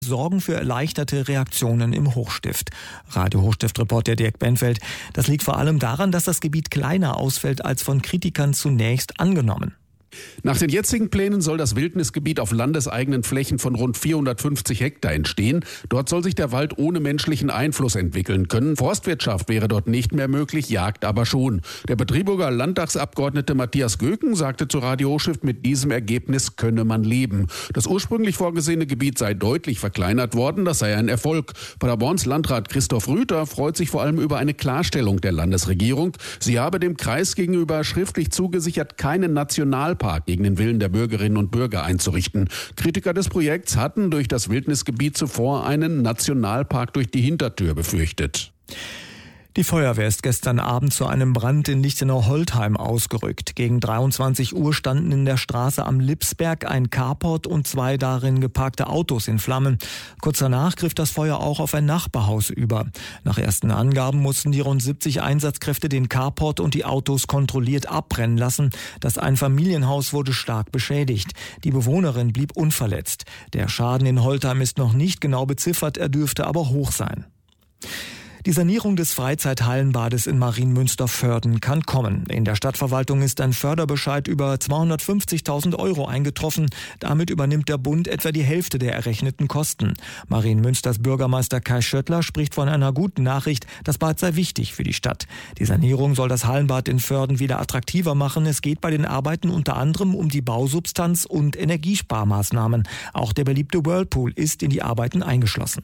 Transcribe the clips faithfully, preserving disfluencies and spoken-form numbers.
sorgen für erleichterte Reaktionen im Hochstift. Radio-Hochstift-Reporter Dirk Benfeld. Das liegt vor allem daran, dass das Gebiet kleiner ausfällt als von Kritikern zunächst angenommen. Nach den jetzigen Plänen soll das Wildnisgebiet auf landeseigenen Flächen von rund vierhundertfünfzig Hektar entstehen. Dort soll sich der Wald ohne menschlichen Einfluss entwickeln können. Forstwirtschaft wäre dort nicht mehr möglich, Jagd aber schon. Der Betriburger Landtagsabgeordnete Matthias Göken sagte zu Radio Hochstift, mit diesem Ergebnis könne man leben. Das ursprünglich vorgesehene Gebiet sei deutlich verkleinert worden, das sei ein Erfolg. Paderborns Landrat Christoph Rüther freut sich vor allem über eine Klarstellung der Landesregierung. Sie habe dem Kreis gegenüber schriftlich zugesichert, keinen Nationalpark gegen den Willen der Bürgerinnen und Bürger einzurichten. Kritiker des Projekts hatten durch das Wildnisgebiet zuvor einen Nationalpark durch die Hintertür befürchtet. Die Feuerwehr ist gestern Abend zu einem Brand in Lichtenau-Holtheim ausgerückt. Gegen dreiundzwanzig Uhr standen in der Straße am Lipsberg ein Carport und zwei darin geparkte Autos in Flammen. Kurz danach griff das Feuer auch auf ein Nachbarhaus über. Nach ersten Angaben mussten die rund siebzig Einsatzkräfte den Carport und die Autos kontrolliert abbrennen lassen. Das Einfamilienhaus wurde stark beschädigt. Die Bewohnerin blieb unverletzt. Der Schaden in Holtheim ist noch nicht genau beziffert, er dürfte aber hoch sein. Die Sanierung des Freizeithallenbades in Marienmünster-Vörden kann kommen. In der Stadtverwaltung ist ein Förderbescheid über zweihundertfünfzigtausend Euro eingetroffen. Damit übernimmt der Bund etwa die Hälfte der errechneten Kosten. Marienmünsters Bürgermeister Kai Schöttler spricht von einer guten Nachricht. Das Bad sei wichtig für die Stadt. Die Sanierung soll das Hallenbad in Vörden wieder attraktiver machen. Es geht bei den Arbeiten unter anderem um die Bausubstanz und Energiesparmaßnahmen. Auch der beliebte Whirlpool ist in die Arbeiten eingeschlossen.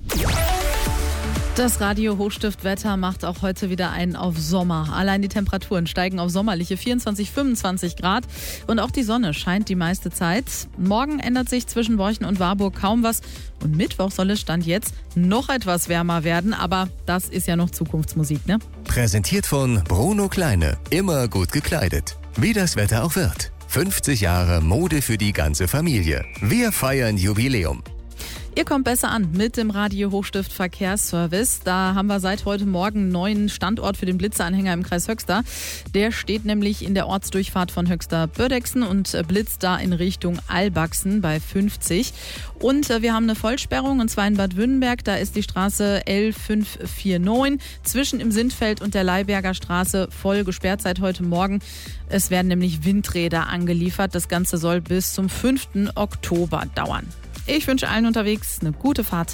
Das Radio-Hochstift-Wetter macht auch heute wieder einen auf Sommer. Allein die Temperaturen steigen auf sommerliche vierundzwanzig, fünfundzwanzig Grad. Und auch die Sonne scheint die meiste Zeit. Morgen ändert sich zwischen Borchen und Warburg kaum was. Und Mittwoch soll es Stand jetzt noch etwas wärmer werden. Aber das ist ja noch Zukunftsmusik, ne? Präsentiert von Bruno Kleine. Immer gut gekleidet. Wie das Wetter auch wird. fünfzig Jahre Mode für die ganze Familie. Wir feiern Jubiläum. Ihr kommt besser an mit dem Radio-Hochstift Verkehrsservice. Da haben wir seit heute Morgen einen neuen Standort für den Blitzeranhänger im Kreis Höxter. Der steht nämlich in der Ortsdurchfahrt von Höxter-Bördexen und blitzt da in Richtung Albachsen bei fünfzig. Und wir haben eine Vollsperrung, und zwar in Bad Wünnenberg. Da ist die Straße L fünf vier neun zwischen im Sindfeld und der Leiberger Straße voll gesperrt seit heute Morgen. Es werden nämlich Windräder angeliefert. Das Ganze soll bis zum fünften Oktober dauern. Ich wünsche allen unterwegs eine gute Fahrt.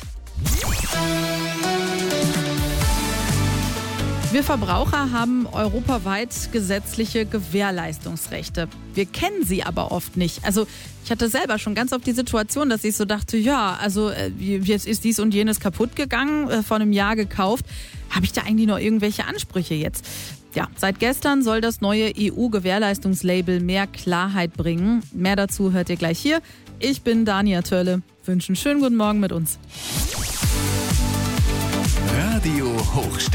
Wir Verbraucher haben europaweit gesetzliche Gewährleistungsrechte. Wir kennen sie aber oft nicht. Also ich hatte selber schon ganz oft die Situation, dass ich so dachte, ja, also jetzt ist dies und jenes kaputt gegangen, vor einem Jahr gekauft. Habe ich da eigentlich noch irgendwelche Ansprüche jetzt? Ja, seit gestern soll das neue E U-Gewährleistungslabel mehr Klarheit bringen. Mehr dazu hört ihr gleich hier. Ich bin Dania Törle. Wünsche einen schönen guten Morgen mit uns. Radio Hochstift.